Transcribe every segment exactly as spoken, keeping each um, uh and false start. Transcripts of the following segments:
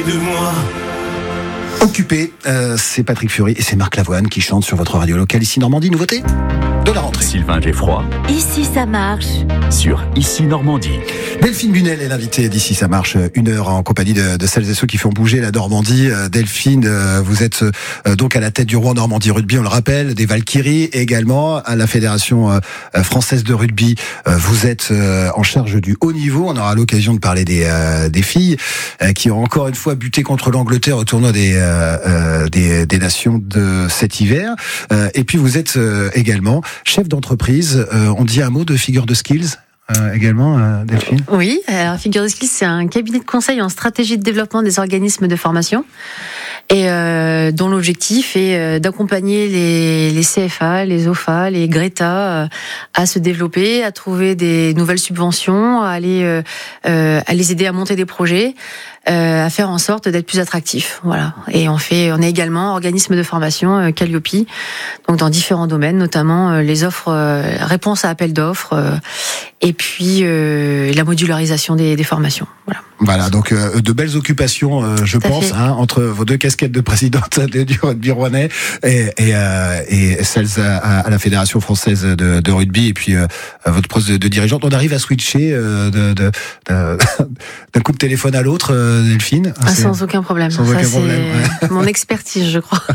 de moi. Occupé, euh, c'est Patrick Fiori et c'est Marc Lavoine qui chantent sur votre radio locale ici Normandie. Nouveauté de la rentrée. Sylvain Geffroy. Ici ça marche. Sur Ici Normandie. Delphine Bunel est l'invitée d'Ici ça marche. Une heure en compagnie de, de celles et ceux qui font bouger la Normandie. Euh, Delphine, euh, vous êtes euh, donc à la tête du Rouen Normandie Rugby, on le rappelle, des Valkyries, et également à la Fédération euh, française de rugby. Euh, vous êtes euh, en charge du haut niveau. On aura l'occasion de parler des, euh, des filles euh, qui ont encore une fois buté contre l'Angleterre au tournoi des, euh, euh, des, des nations de cet hiver. Euh, et puis vous êtes euh, également chef d'entreprise. Euh, on dit un mot de Figure de Skills euh, également, euh, Delphine? Oui, alors Figure de Skills, c'est un cabinet de conseil en stratégie de développement des organismes de formation et euh, dont l'objectif est euh, d'accompagner les, les C F A, les O F A, les Greta euh, à se développer, à trouver des nouvelles subventions, à aller euh, euh, à les aider à monter des projets, euh, à faire en sorte d'être plus attractifs. Voilà. Et on fait, on est également organisme de formation euh, Calliope, donc dans différents domaines, notamment euh, les offres, euh, réponses à appel d'offres, euh, et puis euh, la modularisation des, des formations. Voilà. Voilà, donc euh, de belles occupations, euh, je Tout à pense, fait. hein, entre vos deux casquettes de présidente de, du rugby rouennais et, et, euh, et celles à, à la Fédération française de, de rugby, et puis euh, votre poste de, de dirigeante. On arrive à switcher euh, de, de, de, d'un coup de téléphone à l'autre, euh, Delphine. Ah, sans aucun problème. Sans Ça, aucun c'est problème, ouais. mon expertise, je crois.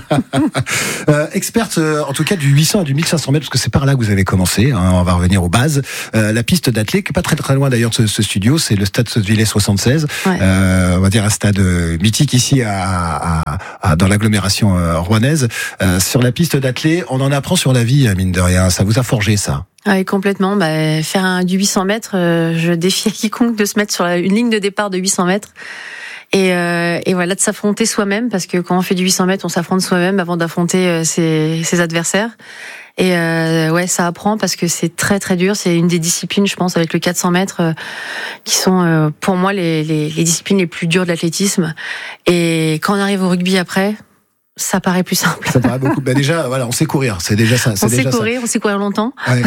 euh, experte, euh, en tout cas, du huit cents à du mille cinq cents mètres, parce que c'est par là que vous avez commencé. Hein, on va revenir aux bases. Euh, la piste d'athlée, qui est pas très très loin d'ailleurs de ce, ce studio, c'est le stade Sottevillers soixante-seize. Ouais. Euh, on va dire un stade mythique ici à, à, à dans l'agglomération euh, rouennaise. Euh, sur la piste d'athlée, on en apprend sur la vie, mine de rien. Ça vous a forgé, ça? Oui, complètement. Bah, faire un, du huit cents mètres, euh, je défie à quiconque de se mettre sur la, une ligne de départ de huit cents mètres. Et, euh, et voilà, de s'affronter soi-même, parce que quand on fait du huit cents mètres, on s'affronte soi-même avant d'affronter euh, ses, ses adversaires. Et euh, ouais, ça apprend parce que c'est très très dur. C'est une des disciplines, je pense, avec le quatre cents mètres, euh, qui sont euh, pour moi les, les, les disciplines les plus dures de l'athlétisme. Et quand on arrive au rugby après, ça paraît plus simple. Ça paraît beaucoup. Bah déjà, voilà, on sait courir. C'est déjà ça. C'est on déjà sait courir, ça. on sait courir longtemps. Ouais.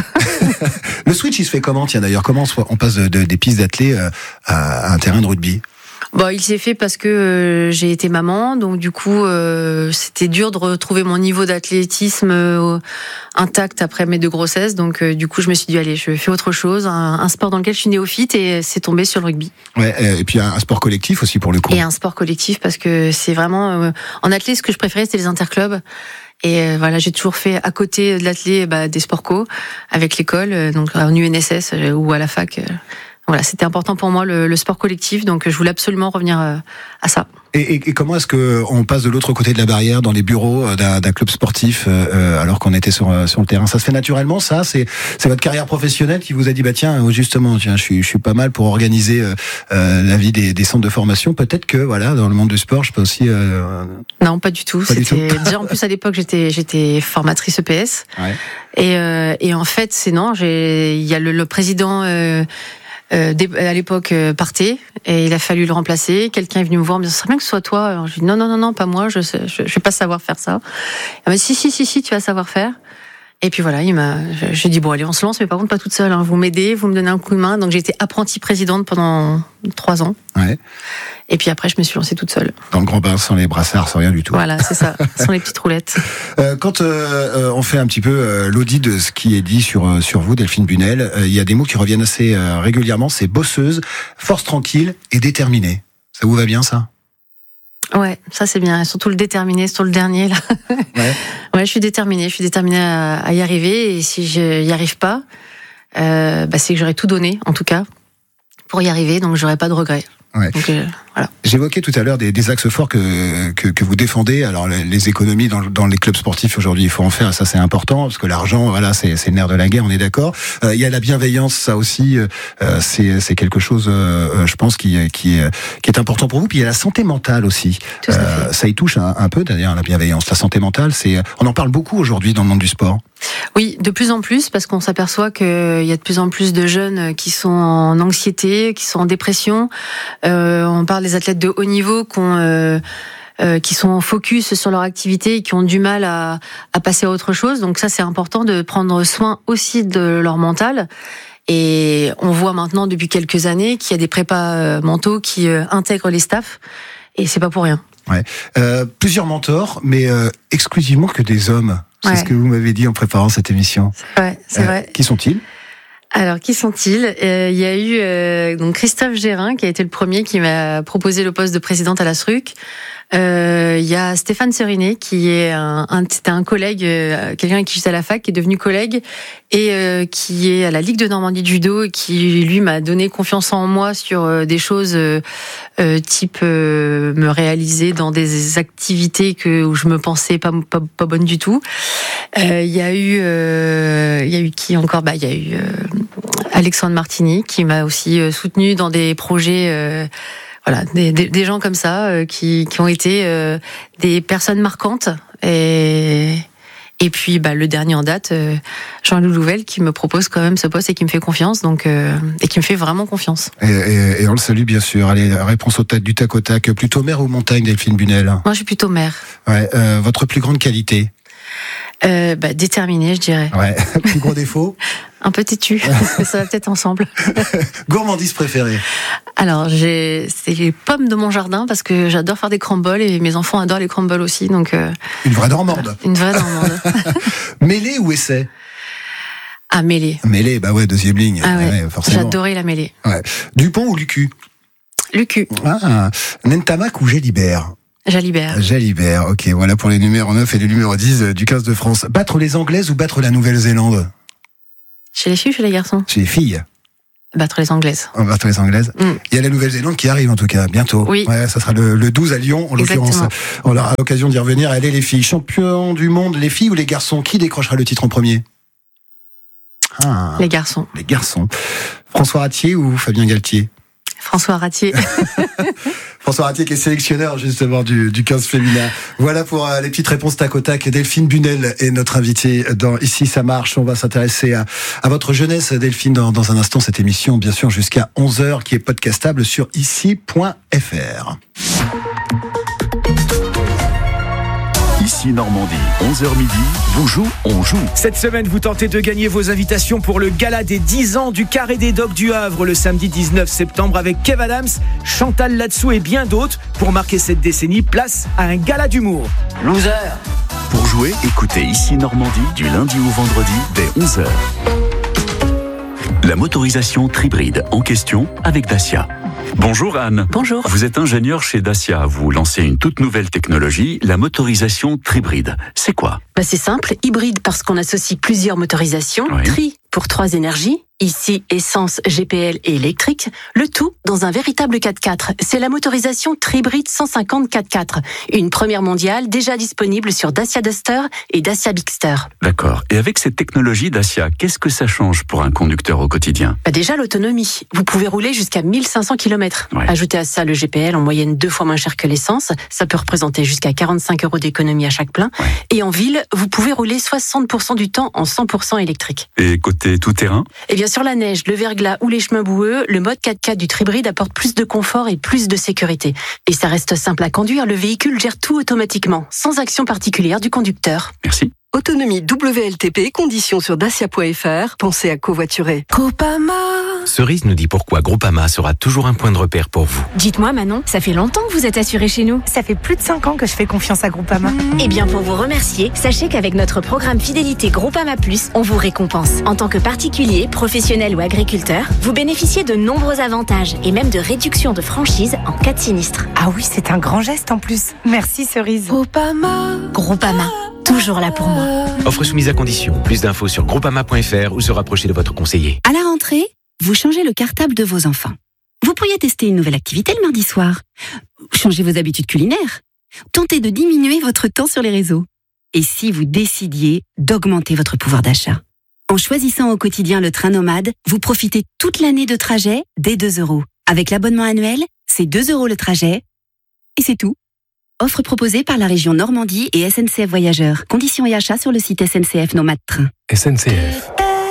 Le switch, il se fait comment? Tiens, d'ailleurs, comment on passe de, de, des pistes d'athlée euh, à un terrain de rugby? Bon, il s'est fait parce que euh, j'ai été maman, donc du coup, euh, c'était dur de retrouver mon niveau d'athlétisme euh, intact après mes deux grossesses. Donc, euh, du coup, je me suis dit, allez, je fais autre chose, un, un sport dans lequel je suis néophyte, et c'est tombé sur le rugby. Ouais, et puis un, un sport collectif aussi pour le coup. Et un sport collectif, parce que c'est vraiment euh, en athlé, ce que je préférais, c'était les interclubs. Et euh, voilà, j'ai toujours fait à côté de l'athlé, bah, des sports co avec l'école, euh, donc en U N S S euh, ou à la fac. Euh, Voilà, c'était important pour moi le, le sport collectif, donc je voulais absolument revenir à ça. Et, et, et comment est-ce que on passe de l'autre côté de la barrière dans les bureaux d'un, d'un club sportif euh, alors qu'on était sur sur le terrain? Ça se fait naturellement, ça? C'est c'est votre carrière professionnelle qui vous a dit bah tiens justement tiens je suis je suis pas mal pour organiser euh, la vie des, des centres de formation. Peut-être que voilà dans le monde du sport je peux aussi. Euh... Non, pas du tout. Pas c'était du tout. Déjà en plus à l'époque j'étais j'étais formatrice E P S. Ouais. Et euh, et en fait c'est non j'ai il y a le, le président. Euh, Euh, à l'époque euh, partait et il a fallu le remplacer. Quelqu'un est venu me voir, me dit, ce serait bien que ce soit toi. Alors, je dis non non non non pas moi, je sais, je, je vais pas savoir faire ça. Il m'a dit si si si si tu vas savoir faire. Et puis voilà, il m'a, j'ai dit bon allez on se lance, mais par contre pas toute seule. Hein. Vous m'aidez, vous me donnez un coup de main. Donc j'ai été apprentie présidente pendant trois ans. Ouais. Et puis après je me suis lancée toute seule. Dans le grand bain, sans les brassards, sans rien du tout. Voilà, c'est ça, sans les petites roulettes. Euh, quand euh, on fait un petit peu euh, l'audit de ce qui est dit sur euh, sur vous, Delphine Bunel, euh, il y a des mots qui reviennent assez euh, régulièrement. C'est bosseuse, force tranquille et déterminée. Ça vous va bien ça? Ouais, ça c'est bien. Surtout le déterminé, surtout le dernier là. Ouais. Ouais, je suis déterminée. Je suis déterminée à, à y arriver. Et si je y arrive pas, euh, bah, c'est que j'aurais tout donné, en tout cas, pour y arriver. Donc j'aurais pas de regrets. Ouais. Donc, euh, voilà. J'évoquais tout à l'heure des, des axes forts que, que que vous défendez. Alors les, les économies dans, dans les clubs sportifs aujourd'hui, il faut en faire. Ça c'est important parce que l'argent, voilà, c'est c'est le nerf de la guerre. On est d'accord. Euh, il y a la bienveillance, ça aussi, euh, c'est c'est quelque chose, euh, je pense, qui qui qui est important pour vous. Puis il y a la santé mentale aussi. Tout à fait. Euh, ça y touche un, un peu d'ailleurs la bienveillance, la santé mentale. C'est on en parle beaucoup aujourd'hui dans le monde du sport. Oui, de plus en plus, parce qu'on s'aperçoit qu'il y a de plus en plus de jeunes qui sont en anxiété, qui sont en dépression. Euh, on parle des athlètes de haut niveau qui, ont, euh, euh, qui sont en focus sur leur activité et qui ont du mal à, à passer à autre chose. Donc ça, c'est important de prendre soin aussi de leur mental. Et on voit maintenant depuis quelques années qu'il y a des prépas mentaux qui intègrent les staffs Et c'est pas pour rien. Ouais. Euh, plusieurs mentors, mais euh, exclusivement que des hommes. C'est ouais. ce que vous m'avez dit en préparant cette émission. C'est vrai, c'est euh, vrai. Qui sont-ils ? Alors, qui sont-ils ? euh, Il y a eu euh, donc Christophe Gérin, qui a été le premier qui m'a proposé le poste de présidente à la S R U C. Euh, il y a Stéphane Serinet, qui est un, un, c'était un collègue, euh, quelqu'un avec qui j'étais à la fac, qui est devenu collègue, et euh, qui est à la Ligue de Normandie de judo, et qui, lui, m'a donné confiance en moi sur euh, des choses euh, euh, type euh, me réaliser dans des activités que, où je me pensais pas, pas, pas bonne du tout. Euh, il y a eu, euh, il y a eu qui encore ? Bah, il y a eu euh, Alexandre Martini, qui m'a aussi euh, soutenu dans des projets. Euh, Voilà, des, des, des gens comme ça euh, qui, qui ont été euh, des personnes marquantes. Et, et puis, bah, le dernier en date, euh, Jean-Loup Louvel, qui me propose quand même ce poste et qui me fait confiance, donc euh, et qui me fait vraiment confiance. Et, et, et on le salue bien sûr. Allez, réponse au tac, du tac au tac. Plutôt mer ou montagne, Delphine Bunel ? Moi, je suis plutôt mère. Ouais. Euh, votre plus grande qualité ? Euh, bah, déterminée, je dirais. Ouais. Plus gros défaut ? Un peu têtu, mais ça va peut-être ensemble. Gourmandise préférée ? Alors, j'ai, c'est les pommes de mon jardin, parce que j'adore faire des crumbles et mes enfants adorent les crumbles aussi, donc. Euh, une vraie normande. Une vraie normande. Mêlée ou essai ? Ah, mêlée. Mêlée, bah ouais, deuxième ligne. Ah ouais, ouais forcément. J'adorais la mêlée. Ouais. Dupont ou Lucu ? Lucu. Ah, Nentamac ou Gélibert ? Jalibert. Jalibert, ok, voilà pour les numéros neuf et les numéros dix du quinze de France. Battre les Anglaises ou battre la Nouvelle-Zélande ? Chez les filles ou chez les garçons ? Chez les filles. Battre les Anglaises. On va battre les Anglaises. Mm. Il y a la Nouvelle-Zélande qui arrive en tout cas, bientôt. Oui. Ouais, ça sera le, le douze à Lyon, en Exactement. l'occurrence. On aura l'occasion d'y revenir. Allez les filles, champion du monde, les filles ou les garçons ? Qui décrochera le titre en premier ? Ah, les garçons. Les garçons. François Ratier ou Fabien Galtier ? François Ratier. François Ratier qui est sélectionneur justement du, du quinze féminin. Voilà pour euh, les petites réponses tac au tac. Delphine Bunel est notre invitée dans Ici ça marche. On va s'intéresser à, à votre jeunesse, Delphine, dans, dans un instant. Cette émission, bien sûr, jusqu'à onze heures, qui est podcastable sur ici point f r. Ici Normandie, onze heures midi, vous jouez, on joue. Cette semaine, vous tentez de gagner vos invitations pour le gala des dix ans du Carré des Docks du Havre le samedi dix-neuf septembre avec Kev Adams, Chantal Latsou et bien d'autres. Pour marquer cette décennie, place à un gala d'humour. Loser. Pour jouer, écoutez Ici Normandie du lundi au vendredi dès onze heures. La motorisation Tribride en question avec Dacia. Bonjour Anne. Bonjour. Vous êtes ingénieur chez Dacia. Vous lancez une toute nouvelle technologie, la motorisation Tribride. C'est quoi ? Bah c'est simple, hybride parce qu'on associe plusieurs motorisations, oui. Tri pour trois énergies, ici essence, G P L et électrique, le tout dans un véritable quatre-quatre. C'est la motorisation Tribride cent cinquante quatre-quatre, une première mondiale déjà disponible sur Dacia Duster et Dacia Bigster. D'accord. Et avec cette technologie Dacia, qu'est-ce que ça change pour un conducteur au quotidien ? Bah déjà l'autonomie, vous pouvez rouler jusqu'à mille cinq cents kilomètres. Ouais. Ajoutez à ça le G P L en moyenne deux fois moins cher que l'essence, ça peut représenter jusqu'à quarante-cinq euros d'économie à chaque plein. Ouais. Et en ville, vous pouvez rouler soixante pour cent du temps en cent pour cent électrique. Et côté tout-terrain ? Et bien sur la neige, le verglas ou les chemins boueux, le mode quatre-quatre du Tribride apporte plus de confort et plus de sécurité. Et ça reste simple à conduire, le véhicule gère tout automatiquement, sans action particulière du conducteur. Merci. Autonomie W L T P, conditions sur dacia point f r. Pensez à covoiturer. Groupama. Cerise nous dit pourquoi Groupama sera toujours un point de repère pour vous. Dites-moi Manon, ça fait longtemps que vous êtes assurée chez nous. Ça fait plus de cinq ans que je fais confiance à Groupama. Mmh. Eh bien pour vous remercier, sachez qu'avec notre programme Fidélité Groupama Plus, on vous récompense. En tant que particulier, professionnel ou agriculteur, vous bénéficiez de nombreux avantages et même de réductions de franchise en cas de sinistre. Ah oui, c'est un grand geste en plus. Merci Cerise. Groupama. Groupama. Toujours là pour moi. Offre soumise à condition. Plus d'infos sur groupama point f r ou se rapprocher de votre conseiller. À la rentrée, vous changez le cartable de vos enfants. Vous pourriez tester une nouvelle activité le mardi soir. Changez vos habitudes culinaires. Tentez de diminuer votre temps sur les réseaux. Et si vous décidiez d'augmenter votre pouvoir d'achat ? En choisissant au quotidien le train nomade, vous profitez toute l'année de trajet dès deux euros. Avec l'abonnement annuel, c'est deux euros le trajet. Et c'est tout. Offre proposée par la région Normandie et S N C F Voyageurs. Conditions et achats sur le site S N C F Nomade Train. S N C F.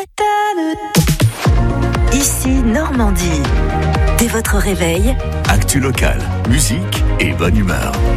Ici Normandie. Dès votre réveil, Actu local, musique et bonne humeur.